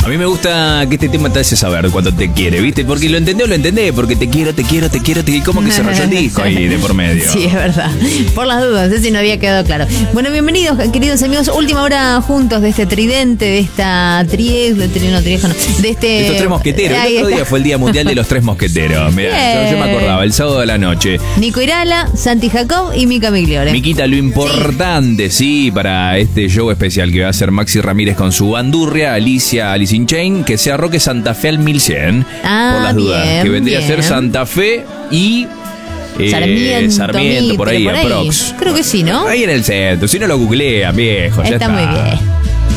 A mí me gusta que este tema te hace saber cuánto te quiere, ¿viste? Porque lo entendés, porque te quiero. Y como que se rayó el disco ahí de por medio. Sí, es verdad. Por las dudas, si no había quedado claro. Bueno, bienvenidos, queridos amigos. Última hora juntos de este tridente, de esta de estos tres mosqueteros. El otro día fue el Día Mundial de los Tres Mosqueteros. Mirá, yo me acordaba, el sábado de la noche. Nico Irala, Santi Jacob y Mica Migliore. Miquita, lo importante, sí, para este show especial que va a hacer Maxi Ramírez con su bandurria, Alicia in Chain, que sea Roque Santa Fe al 1100. Ah, por las dudas. bien, Que vendría a ser Santa Fe y Sarmiento, por ahí, aprox. Creo que sí, ¿no? Ahí en el centro, si no lo googlean, viejo. Está muy bien.